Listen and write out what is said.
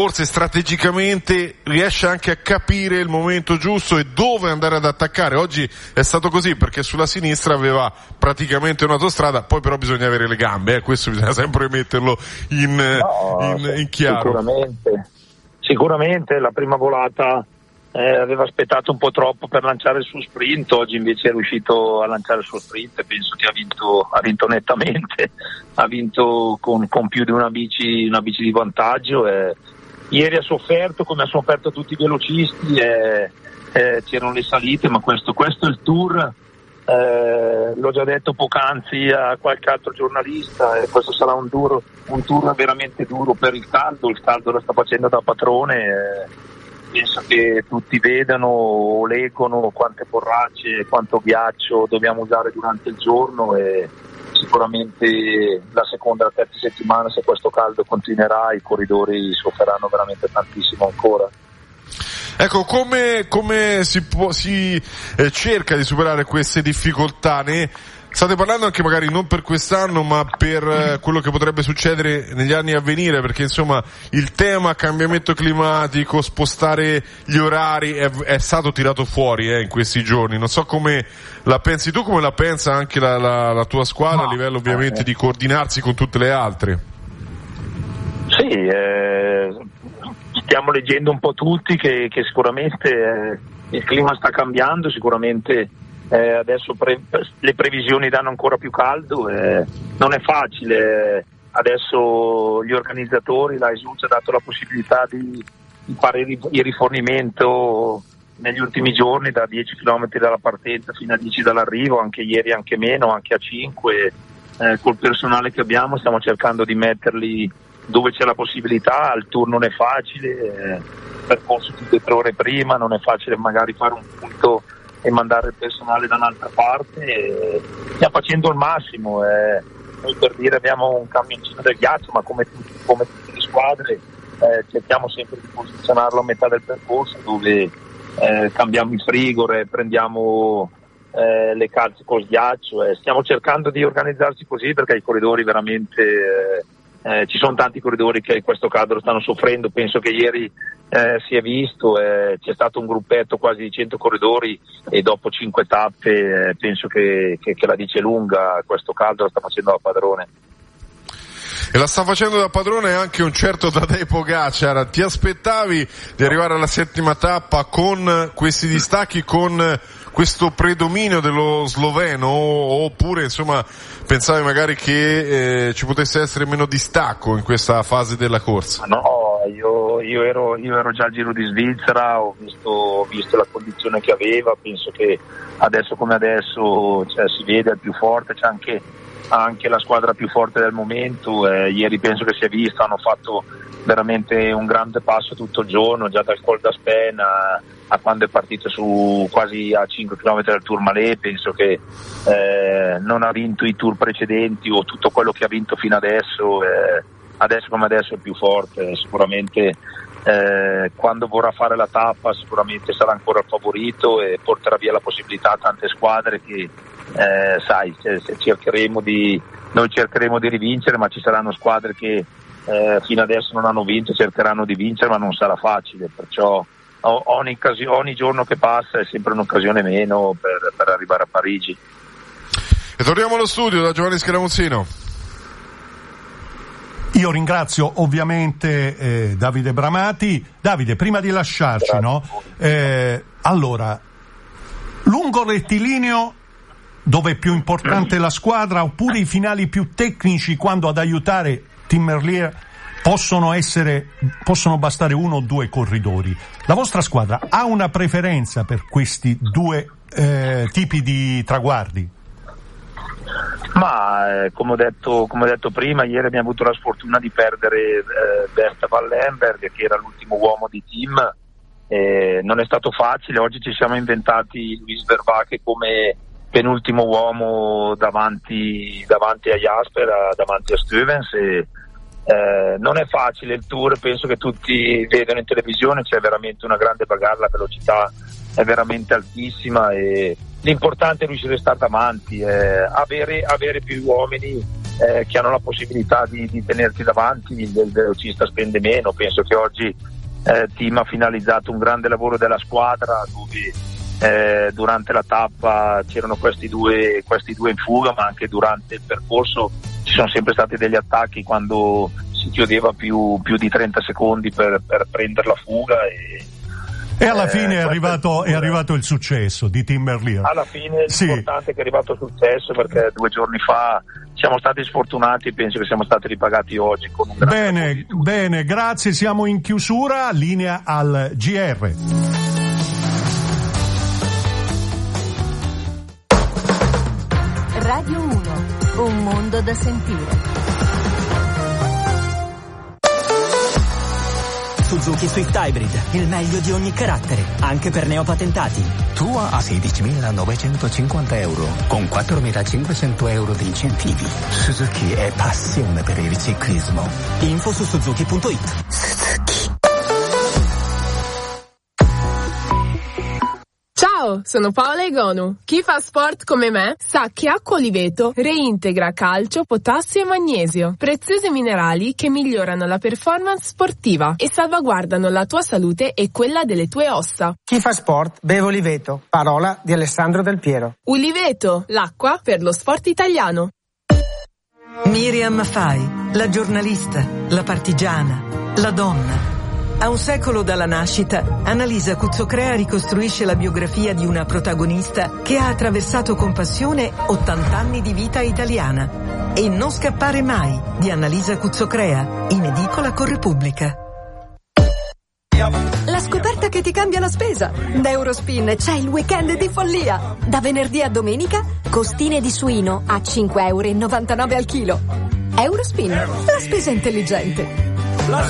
forse strategicamente riesce anche a capire il momento giusto e dove andare ad attaccare. Oggi è stato così perché sulla sinistra aveva praticamente un'autostrada, poi però bisogna avere le gambe, questo bisogna sempre metterlo in chiaro. Sicuramente la prima volata aveva aspettato un po' troppo per lanciare il suo sprint, oggi invece è riuscito a lanciare il suo sprint e penso che ha vinto nettamente, ha vinto con più di una bici di vantaggio. Ieri ha sofferto come ha sofferto tutti i velocisti, c'erano le salite, ma questo è il Tour, l'ho già detto poc'anzi a qualche altro giornalista, questo sarà un tour veramente duro per il caldo lo sta facendo da padrone, penso che tutti vedano o leggono quante borracce, quanto ghiaccio dobbiamo usare durante il giorno e sicuramente la seconda e la terza settimana, se questo caldo continuerà, i corridori soffriranno veramente tantissimo ancora. Ecco, come si cerca di superare queste difficoltà? Ne state parlando anche magari non per quest'anno, ma per quello che potrebbe succedere negli anni a venire, perché insomma il tema cambiamento climatico, spostare gli orari è stato tirato fuori in questi giorni. Non so come la pensi tu, come la pensa anche la tua squadra, a livello ovviamente di coordinarsi con tutte le altre. Sì, stiamo leggendo un po' tutti che sicuramente il clima sta cambiando, sicuramente adesso le previsioni danno ancora più caldo, non è facile, adesso gli organizzatori, la ESU ci ha dato la possibilità di fare il rifornimento negli ultimi giorni da 10 km dalla partenza fino a 10 dall'arrivo, anche ieri anche meno, anche a 5, col personale che abbiamo stiamo cercando di metterli dove c'è la possibilità. Il tour non è facile, percorso tutte 3 ore prima, non è facile magari fare un punto e mandare il personale da un'altra parte, stiamo facendo il massimo, noi per dire abbiamo un camioncino del ghiaccio, ma come tutte le squadre cerchiamo sempre di posizionarlo a metà del percorso dove cambiamo il frigore, prendiamo le calze col ghiaccio, stiamo cercando di organizzarci così perché i corridori veramente ci sono tanti corridori che questo caldo lo stanno soffrendo, penso che ieri si è visto, c'è stato un gruppetto quasi di 100 corridori e dopo 5 tappe penso che la dice lunga, questo caldo lo sta facendo da padrone. E la sta facendo da padrone anche un certo Tadej Pogačar. Ti aspettavi di arrivare alla 7ª tappa con questi distacchi, con questo predominio dello sloveno, oppure insomma pensavi magari che ci potesse essere meno distacco in questa fase della corsa? No, io ero già al Giro di Svizzera, ho visto la condizione che aveva, penso che adesso come adesso si vede, è il più forte, c'è anche la squadra più forte del momento, ieri penso che si è visto, hanno fatto veramente un grande passo tutto il giorno, già dal Col d'Aspen a quando è partito su quasi a 5 km dal Tourmalet, penso che non ha vinto i tour precedenti o tutto quello che ha vinto fino adesso, adesso come adesso è più forte, sicuramente quando vorrà fare la tappa sicuramente sarà ancora il favorito e porterà via la possibilità a tante squadre che noi cercheremo di rivincere, ma ci saranno squadre che fino adesso non hanno vinto, cercheranno di vincere, ma non sarà facile, perciò ogni giorno che passa è sempre un'occasione meno per arrivare a Parigi. E torniamo allo studio da Giovanni Scaramuzzino. Io ringrazio ovviamente Davide Bramati. Davide, prima di lasciarci, allora, lungo rettilineo dove è più importante la squadra, oppure i finali più tecnici quando ad aiutare Tim Merlier possono bastare 1 o 2 corridori? La vostra squadra ha una preferenza per questi 2 tipi di traguardi? Ma come ho detto prima, ieri abbiamo avuto la sfortuna di perdere Bert van Lemberg, che era l'ultimo uomo di team, non è stato facile. Oggi ci siamo inventati Luis Vervaeke come penultimo uomo davanti a Jasper, davanti a Stuyvens, non è facile il Tour, penso che tutti vedono in televisione, c'è veramente una grande bagarre, la velocità è veramente altissima e l'importante è riuscire a stare davanti, avere più uomini che hanno la possibilità di tenerti davanti, il velocista spende meno. Penso che oggi Team ha finalizzato un grande lavoro della squadra, dove durante la tappa c'erano questi due in fuga, ma anche durante il percorso ci sono sempre stati degli attacchi quando si chiudeva più di 30 secondi per prendere la fuga, e alla fine è arrivato il successo di Team Merlier. Alla fine l'importante è che è arrivato il successo, perché 2 giorni fa siamo stati sfortunati e penso che siamo stati ripagati oggi con un grande bene, grazie, siamo in chiusura, linea al GR. Radio 1, un mondo da sentire. Suzuki Swift Hybrid, il meglio di ogni carattere, anche per neopatentati. Tua a 16.950 euro, con 4.500 euro di incentivi. Suzuki è passione per il ciclismo. Info su Suzuki.it. Ciao, sono Paola Egonu. Chi fa sport come me sa che Acqua Oliveto reintegra calcio, potassio e magnesio, preziosi minerali che migliorano la performance sportiva e salvaguardano la tua salute e quella delle tue ossa. Chi fa sport beve Oliveto, parola di Alessandro Del Piero. Oliveto, l'acqua per lo sport italiano. Miriam Fai, la giornalista, la partigiana, la donna. A un secolo dalla nascita, Annalisa Cuzzocrea ricostruisce la biografia di una protagonista che ha attraversato con passione 80 anni di vita italiana. E Non scappare mai, di Annalisa Cuzzocrea, in edicola con Repubblica. La scoperta che ti cambia la spesa. Da Eurospin c'è il weekend di follia. Da venerdì a domenica, costine di suino a 5,99 € al chilo. Eurospin, la spesa intelligente.